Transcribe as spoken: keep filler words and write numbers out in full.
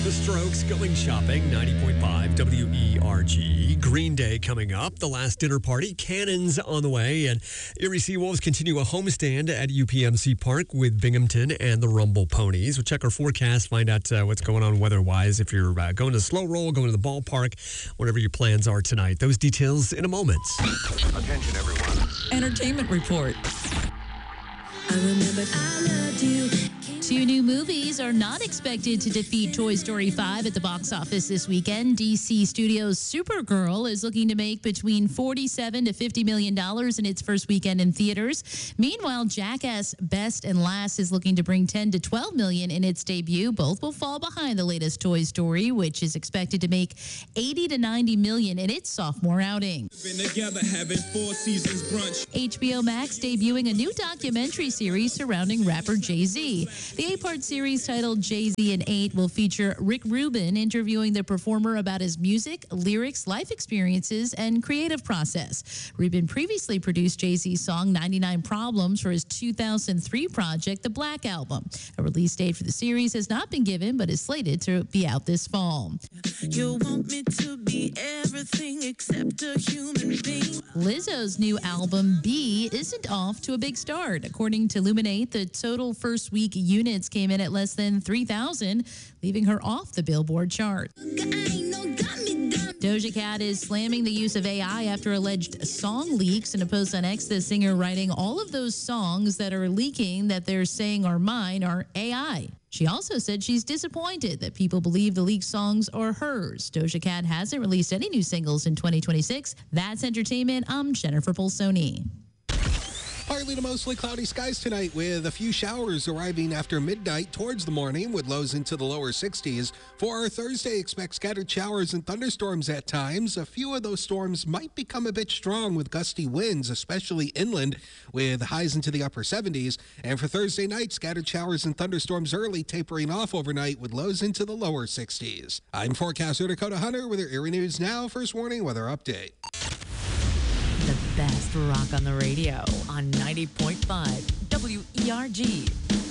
The Strokes going shopping, ninety point five W E R G. Green Day coming up, the last dinner party, Cannons on the way, and Erie Seawolves continue a homestand at U P M C Park with Binghamton and the Rumble Ponies. We'll check our forecast, find out uh, what's going on weather-wise, if you're uh, going to slow roll, going to the ballpark, whatever your plans are tonight. Those details in a moment. Attention, everyone. Entertainment Report. I remember I loved you. Two new movies are not expected to defeat Toy Story five at the box office this weekend. D C Studios' Supergirl is looking to make between forty-seven to fifty million dollars in its first weekend in theaters. Meanwhile, Jackass Best and Last is looking to bring ten to twelve million in its debut. Both will fall behind the latest Toy Story, which is expected to make eighty to ninety million in its sophomore outing. Been together having four seasons brunch. H B O Max debuting a new documentary series surrounding rapper Jay-Z. The eight-part series titled Jay-Z and Eight will feature Rick Rubin interviewing the performer about his music, lyrics, life experiences, and creative process. Rubin previously produced Jay-Z's song ninety-nine Problems for his two thousand three project, The Black Album. A release date for the series has not been given, but is slated to be out this fall. You want me to be everything except a human being. Lizzo's new album, B, isn't off to a big start. According to Luminate, the total first week units came in at less than three thousand, leaving her off the Billboard chart. Doja Cat is slamming the use of A I after alleged song leaks. In a post on X, the singer writing, all of those songs that are leaking that they're saying are mine are A I. She also said she's disappointed that people believe the leaked songs are hers. Doja Cat hasn't released any new singles in twenty twenty-six. That's entertainment. I'm Jennifer Polsoni. Partly to mostly cloudy skies tonight with a few showers arriving after midnight towards the morning with lows into the lower sixties. For our Thursday, expect scattered showers and thunderstorms at times. A few of those storms might become a bit strong with gusty winds, especially inland, with highs into the upper seventies. And for Thursday night, scattered showers and thunderstorms early, tapering off overnight with lows into the lower sixties. I'm forecaster Dakota Hunter with your Erie News Now First Warning Weather Update. The best rock on the radio on ninety point five W E R G.